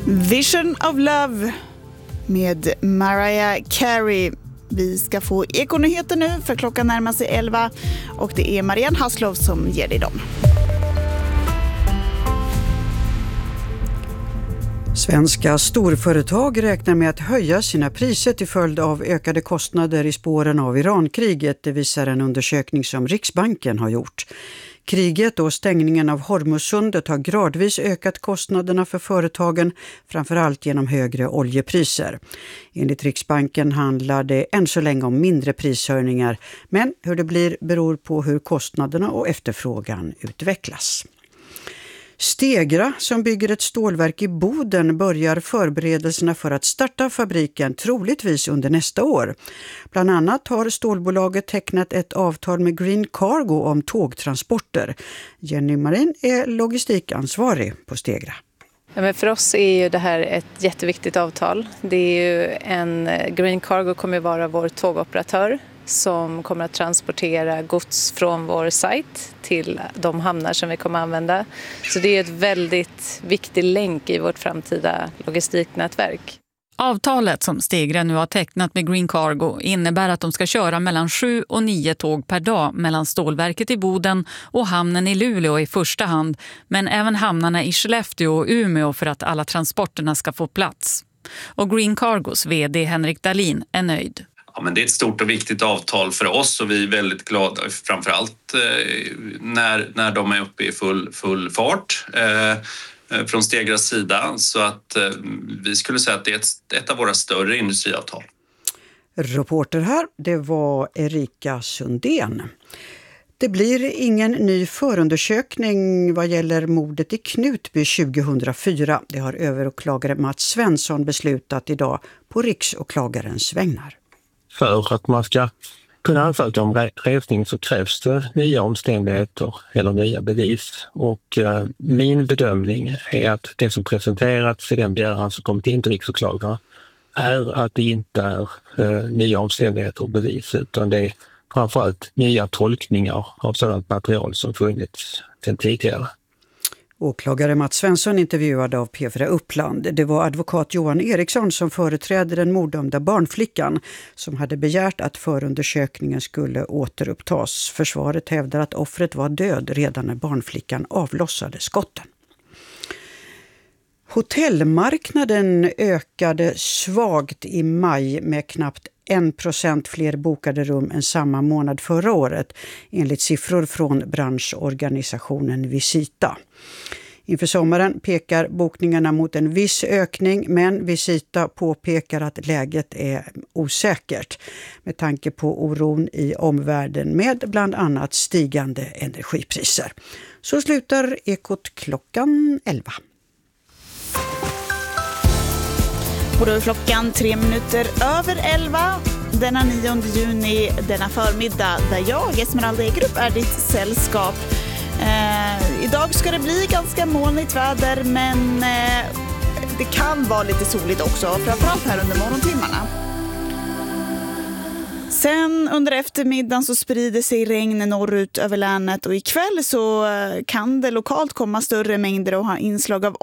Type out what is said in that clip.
Vision of Love med Mariah Carey. Vi ska få ekonyheter nu för klockan närmar sig 11 och det är Marianne Haslov som ger dig dem. Svenska storföretag räknar med att höja sina priser till följd av ökade kostnader i spåren av Irankriget, det visar en undersökning som Riksbanken har gjort. Kriget och stängningen av Hormuzsundet har gradvis ökat kostnaderna för företagen, framförallt genom högre oljepriser. Enligt Riksbanken handlar det än så länge om mindre prishöjningar, men hur det blir beror på hur kostnaderna och efterfrågan utvecklas. Stegra, som bygger ett stålverk i Boden, börjar förberedelserna för att starta fabriken troligtvis under nästa år. Bland annat har stålbolaget tecknat ett avtal med Green Cargo om tågtransporter. Jenny Marin är logistikansvarig på Stegra. Ja, men för oss är ju det här ett jätteviktigt avtal. Det är ju Green Cargo kommer vara vår tågoperatör som kommer att transportera gods från vår sajt till de hamnar som vi kommer att använda. Så det är ett väldigt viktig länk i vårt framtida logistiknätverk. Avtalet som Stegra nu har tecknat med Green Cargo innebär att de ska köra mellan 7 och 9 tåg per dag mellan stålverket i Boden och hamnen i Luleå i första hand, men även hamnarna i Skellefteå och Umeå för att alla transporterna ska få plats. Och Green Cargos vd Henrik Dahlin är nöjd. Ja, men det är ett stort och viktigt avtal för oss och vi är väldigt glada, framförallt när de är uppe i full fart från Stegras sida. Så att vi skulle säga att det är ett av våra större industriavtal. Reporter här, det var Erika Sundén. Det blir ingen ny förundersökning vad gäller mordet i Knutby 2004. Det har överåklagare Mats Svensson beslutat idag på riksåklagarens vägnar. För att man ska kunna ansöka om resning så krävs det nya omständigheter eller nya bevis. Och min bedömning är att det som presenterats i den begäran som kommit in till riksåklagaren är att det inte är nya omständigheter och bevis, utan det är framförallt nya tolkningar av sådant material som funnits sedan tidigare. Åklagare Mats Svensson intervjuad av P4 Uppland. Det var advokat Johan Eriksson som företräder den morddömda barnflickan som hade begärt att förundersökningen skulle återupptas. Försvaret hävdar att offret var död redan när barnflickan avlossade skotten. Hotellmarknaden ökade svagt i maj med knappt 1% fler bokade rum än samma månad förra året, enligt siffror från branschorganisationen Visita. Inför sommaren pekar bokningarna mot en viss ökning, men Visita påpekar att läget är osäkert med tanke på oron i omvärlden med bland annat stigande energipriser. Så slutar Ekot klockan 11. Och då är klockan 3 minuter över 11 denna 9 juni, denna förmiddag, där jag, Esmeralda Egerup, är ditt sällskap. Idag ska det bli ganska molnigt väder, men det kan vara lite soligt också, framförallt här under morgontimmarna. Sen under eftermiddagen så sprider sig regn norrut över länet och ikväll så kan det lokalt komma större mängder och ha inslag av